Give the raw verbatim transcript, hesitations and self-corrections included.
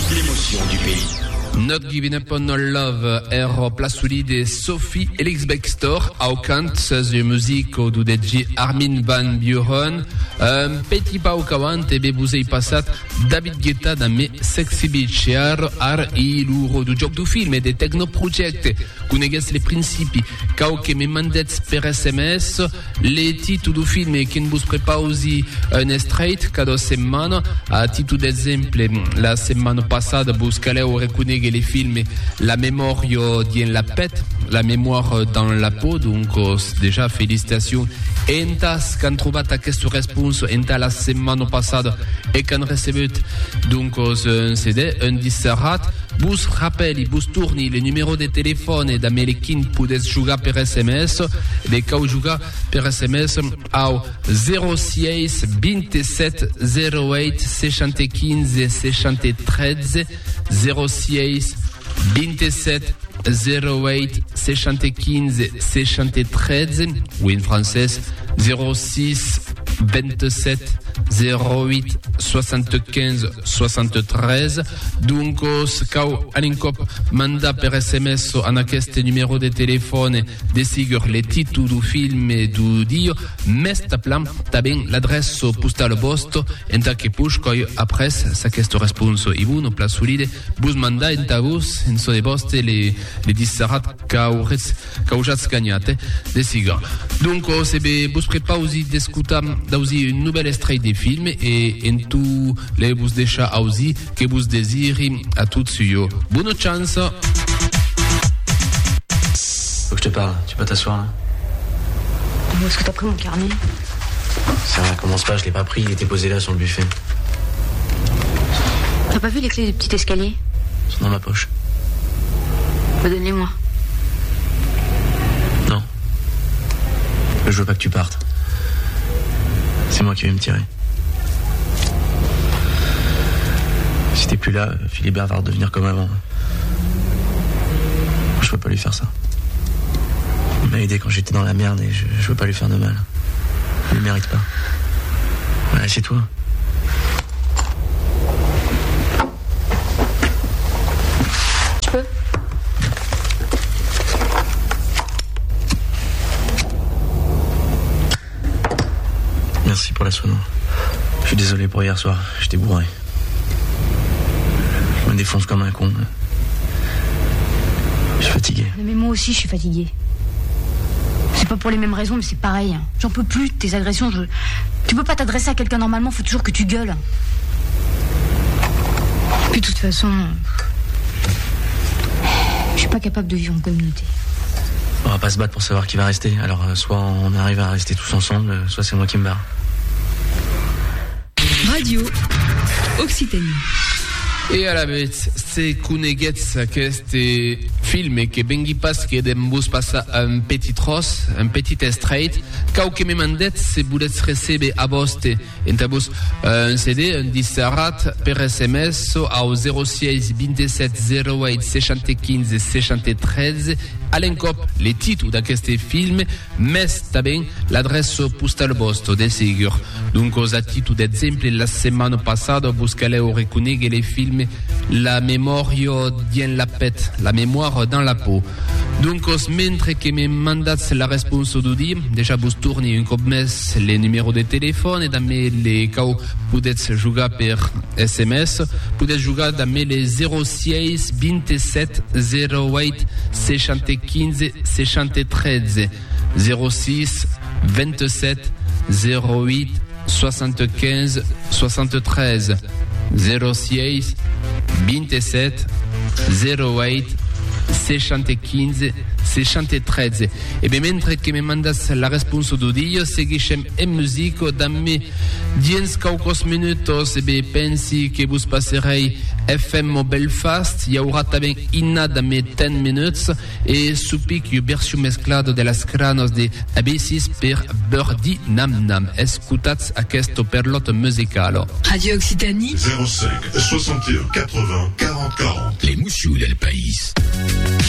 l'émotion du pays. Not Giving Up on Our Love er plaçuli de Sophie Elix Bextor au cant de musique du D J Armin van Buren. Un petit pau qu'avant e be vous passat David Guetta da me Sexy Beach ar ar i l'uro du joc du film e de Techno Project conegues les principi cau que me mandets per S M S le titu du film e che vos prepausi un straight cada setmana a titu d'exemple la setmana passada vos caleu reconeghe les films La mémoire dien la pète la mémoire dans la peau donc déjà félicitations entas qu'han trobat aquest respons enta la setmana passada e qu'han recebut donc un C D un disserat vos rappeli vos tourni le numéro de téléphone d'Ameriquin podes jugar per S M S de cau jugar per S M S au zero seis vingt-sept zero oito seixanta quinze seixanta treze zero seis vingt-sept zero oito seixanta quinze seixanta treze ou en français zero six vingt-sept zero huit soixante-quinze soixante-treize donc cau an cop manda per S M S en aquest numéro de téléphone de sigur le titu du film e du dio mest plan taben l'adresse postal vostre enta que puix coi après s'aquest respons i vous no place solide vos manda enta vos en so de vostre le le disserat cau cau jats gagnate de sigur donc se be vos prepausi d'escutar d'ausi une nouvelle extrait des films et en tout les vous deixa ausi que vous désirez à tout suyo. Bonne chance. Faut que je te parle, tu peux t'asseoir là. Où est-ce que t'as pris mon carnet? Ça va, commence pas, je l'ai pas pris, il était posé là sur le buffet. T'as pas vu les clés du petit escalier? Ils sont dans ma poche. Bah, donne-les-moi. Non. Je veux pas que tu partes. C'est moi qui vais me tirer. Si t'es plus là, Philibert va redevenir comme avant. Je peux pas lui faire ça. Il m'a aidé quand j'étais dans la merde et je, je veux pas lui faire de mal. Il le mérite pas. Voilà, chez toi. Tu peux? Merci pour la sono. Je suis désolé pour hier soir, j'étais bourré. Je me défonce comme un con. Je suis fatigué. Mais moi aussi, je suis fatigué. C'est pas pour les mêmes raisons, mais c'est pareil. J'en peux plus de tes agressions. Je... Tu peux pas t'adresser à quelqu'un normalement, faut toujours que tu gueules. Puis de toute façon, je suis pas capable de vivre en communauté. On va pas se battre pour savoir qui va rester. Alors soit on arrive à rester tous ensemble, soit c'est moi qui me barre. Radio Occitanie. Et à la bête, c'est coneguets aquest film que vengui pas que dem vos passa un petit tros, un petit extrait, cau que me mandet se volets recebe a voste enta vos un C D, un disserat per S M S au zero seis vingt-sept zero oito seixanta quinze seixanta treze a l'encop le titu d'aquest film mes taben l'adresse postal vostre de sigur donc os a titu d'exemple la setmana passada vos caleu reconeghe les films La mémoire dien la pète la mémoire dans la peau donc os mentre que me mandats la réponse du dia déjà vos tourni un cop mes les numéros de téléphone et damé les cau podets jugar per S M S podets jugar damé les zero seis vingt-sept zero oito seixanta quinze seixanta treze zero six vingt-sept zero huit soixante-quinze soixante-treize zero seis vingt-sept zero oito seixanta quinze seixanta treze e bem mentre que me mandas la responsa do dia seguixem em musica dammi diens caucos minutos e bem pensi que vos passerei F M Belfast e haurà também Inna dammi ten minutes e supic o versió mesclado de las cranos de A B six per Birdie Nam Nam. Escutats aquest perlot musical. Radio Occitanie zéro cinq soixante et un quatre-vingts quarante quarante. Les Moussioul del País.